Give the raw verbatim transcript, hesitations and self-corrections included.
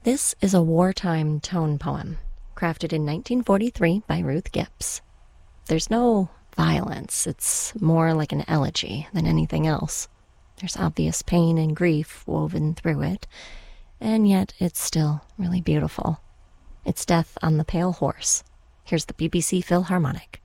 This is a wartime tone poem, crafted in nineteen forty-three by Ruth Gibbs. There's no violence, it's more like an elegy than anything else. There's obvious pain and grief woven through it, and yet it's still really beautiful. It's Death on the Pale Horse. Here's the B B C Philharmonic.